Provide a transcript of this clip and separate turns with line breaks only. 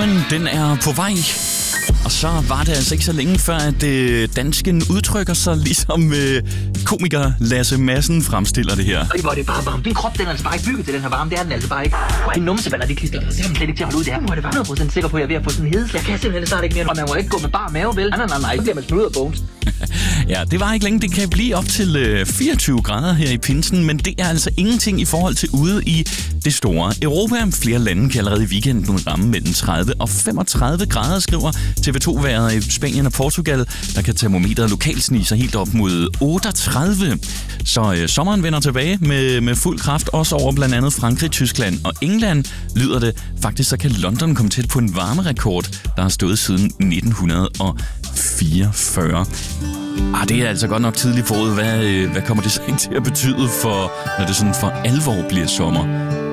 Stormen, den er på vej. Og så var det altså ikke så længe før, at dansken udtrykker sig ligesom komiker Lasse Madsen fremstiller det her.
Og hvor det bare varmt. Min krop, den er altså bare ikke bygget til den her varme. Det er den altså bare ikke. Og en numseballer, de klister sig simpelthen slet ikke til at holde ud. Det her. Nu er det bare 100% sikker på, at jeg er ved at få sådan en hedeslag. Jeg kan simpelthen snart ikke mere. Og man må ikke gå med bar mave, vel? Nej. Så bliver man smidt ud af bones.
Ja, det var ikke længe. Det kan blive op til 24 grader her i pinsen, men det er altså ingenting i forhold til ude i det store Europa. Flere lande kan allerede i weekenden ramme mellem 30 og 35 grader, skriver TV2-vejret i Spanien og Portugal. Der kan termometeret lokalt snige sig helt op mod 38. Så sommeren vender tilbage med fuld kraft, også over blandt andet Frankrig, Tyskland og England. Lyder det faktisk, så kan London komme tæt på en varmerekord, der har stået siden 1944. Det er altså godt nok tidligt forud. Hvad kommer det så ikke til at betyde, for, når det sådan for alvor bliver sommer?